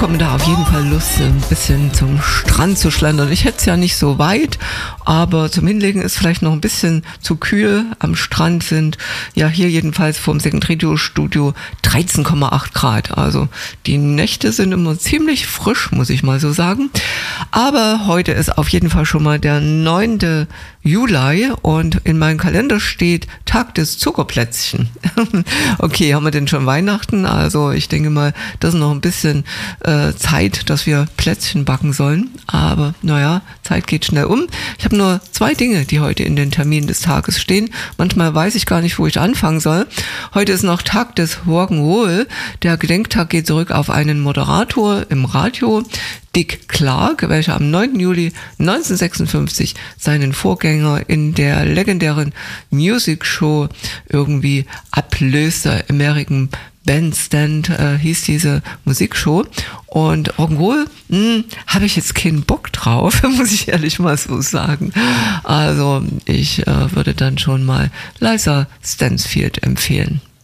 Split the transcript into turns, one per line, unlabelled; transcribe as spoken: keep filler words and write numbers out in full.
bekomme da auf jeden Fall Lust, ein bisschen zum Strand zu schlendern. Ich hätte es ja nicht so weit, aber zum Hinlegen ist vielleicht noch ein bisschen zu kühl. Am Strand sind ja hier jedenfalls vom Second Radio Studio dreizehn Komma acht Grad. Also die Nächte sind immer ziemlich frisch, muss ich mal so sagen. Aber heute ist auf jeden Fall schon mal der neunte Juli und in meinem Kalender steht Tag des Zuckerplätzchen. Okay, haben wir denn schon Weihnachten? Also ich denke mal, das ist noch ein bisschen äh, Zeit, dass wir Plätzchen backen sollen. Aber naja, Zeit geht schnell um. Ich habe nur zwei Dinge, die heute in den Terminen des Tages stehen. Manchmal weiß ich gar nicht, wo ich anfangen soll. Heute ist noch Tag des Rock'n'Roll. Der Gedenktag geht zurück auf einen Moderator im Radio, Dick Clark, welcher am neunten Juli neunzehnhundertsechsundfünfzig seinen Vorgänger in der legendären Music Show irgendwie ablöste. American Bandstand äh, hieß diese Musikshow. Und Rock'n'Roll, hm, habe ich jetzt keinen Bock drauf, muss ich ehrlich mal so sagen. Also ich äh, würde dann schon mal Liza Stansfield empfehlen.